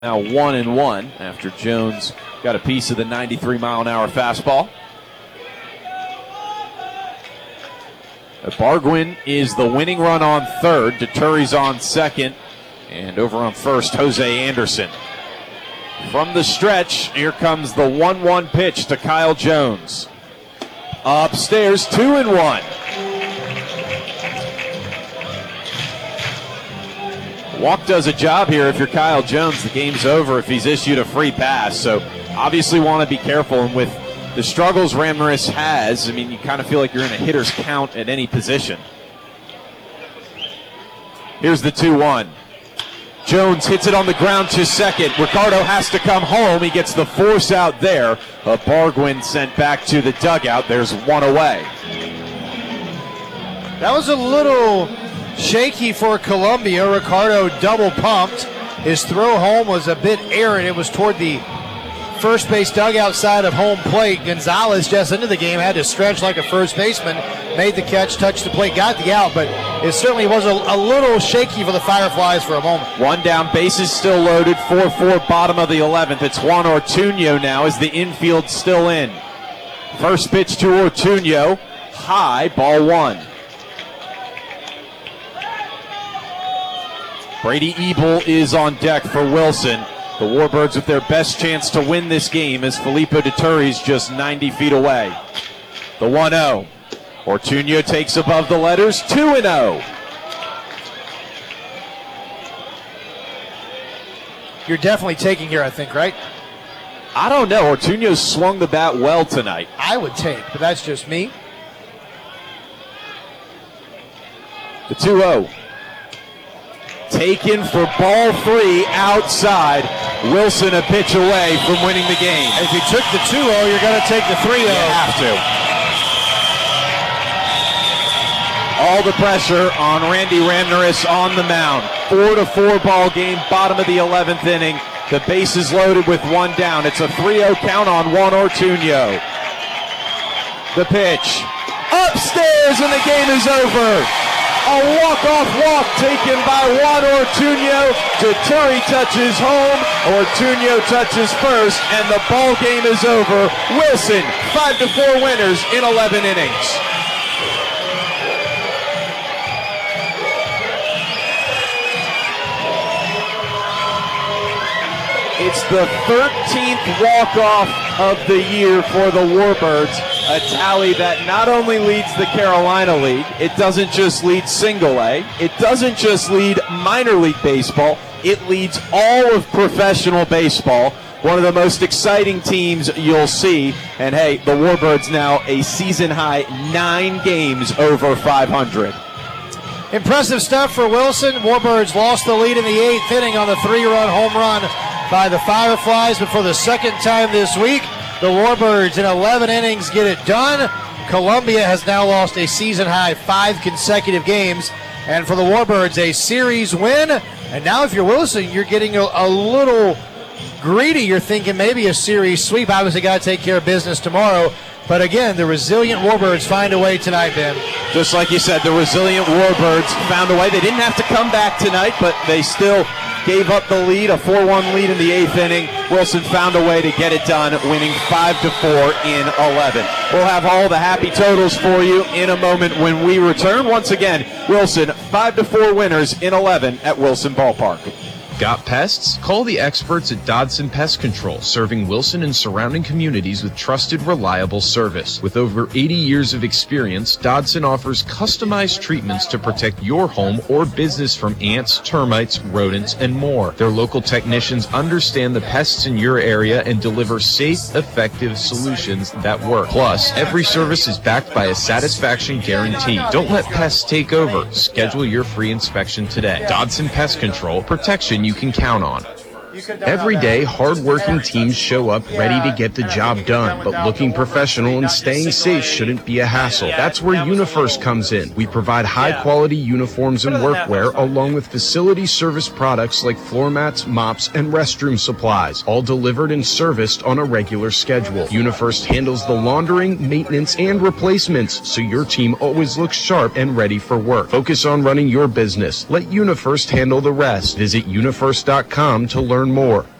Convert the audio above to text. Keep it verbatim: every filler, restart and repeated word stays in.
Now one and one after Jones got a piece of the ninety-three mile an hour fastball. Bargwin is the winning run on third. Deturi's on second. And over on first, Jose Anderson. From the stretch, here comes the one one pitch to Kyle Jones. Upstairs, two and one. Walk does a job here. If you're Kyle Jones, the game's over if he's issued a free pass. So obviously want to be careful. And with the struggles Ramorous has, I mean, you kind of feel like you're in a hitter's count at any position. Here's the two one. Jones hits it on the ground to second. Ricardo has to come home. He gets the force out there. A Bargwin sent back to the dugout. There's one away. That was a little shaky for Columbia. Ricardo double pumped. His throw home was a bit errant. It was toward the first base dugout side of home plate. Gonzalez just into the game had to stretch like a first baseman, made the catch, touched the plate, got the out, but it certainly was a, a little shaky for the Fireflies for a moment. One down, bases still loaded, four four, bottom of the eleventh. It's Juan Ortuño now as the infield still in. First pitch to Ortuño, high, ball one. Brady Ebel is on deck for Wilson. The Warbirds with their best chance to win this game as Filippo Deturi's just ninety feet away. The one oh. Ortuño takes above the letters, two and oh. You're definitely taking here, I think, right? I don't know. Ortuño swung the bat well tonight. I would take, but that's just me. The two oh. Taken for ball three outside. Wilson a pitch away from winning the game. If you took the two oh, you're going to take the three oh. You have to. All the pressure on Randy Ramorous on the mound. Four to four ball game, bottom of the eleventh inning. The bases loaded with one down. It's a three oh count on Juan Ortuño. The pitch. Upstairs and the game is over. A walk-off walk taken by Juan Ortuño. Deturi touches home. Ortuño touches first, and the ball game is over. Wilson, five to four winners in eleven innings. It's the thirteenth walk-off of the year for the Warbirds. A tally that not only leads the Carolina League, it doesn't just lead Single A, it doesn't just lead minor league baseball, it leads all of professional baseball. One of the most exciting teams you'll see. And hey, the Warbirds now a season high nine games over five hundred. Impressive stuff for Wilson. Warbirds lost the lead in the eighth inning on the three-run home run by the Fireflies, but for the second time this week, the Warbirds in eleven innings get it done. Columbia has now lost a season-high five consecutive games. And for the Warbirds, a series win. And now if you're Wilson, you're getting a, a little greedy. You're thinking maybe a series sweep. Obviously got to take care of business tomorrow. But again, the resilient Warbirds find a way tonight, Ben. Just like you said, the resilient Warbirds found a way. They didn't have to come back tonight, but they still gave up the lead, a four one lead in the eighth inning. Wilson found a way to get it done, winning five to four in eleven. We'll have all the happy totals for you in a moment when we return. Once again, Wilson, five to four winners in eleven at Wilson Ballpark. Got pests? Call the experts at Dodson Pest Control, serving Wilson and surrounding communities with trusted, reliable service. With over eighty years of experience, Dodson offers customized treatments to protect your home or business from ants, termites, rodents, and more. Their local technicians understand the pests in your area and deliver safe, effective solutions that work. Plus, every service is backed by a satisfaction guarantee. Don't let pests take over. Schedule your free inspection today. Dodson Pest Control, protection you can count on. Every day, hard-working teams show up ready to get the job done, but looking professional and staying safe shouldn't be a hassle. That's where UniFirst comes in. We provide high-quality uniforms and workwear, along with facility service products like floor mats, mops, and restroom supplies, all delivered and serviced on a regular schedule. UniFirst handles the laundering, maintenance, and replacements, so your team always looks sharp and ready for work. Focus on running your business. Let UniFirst handle the rest. Visit unifirst dot com to learn learn more.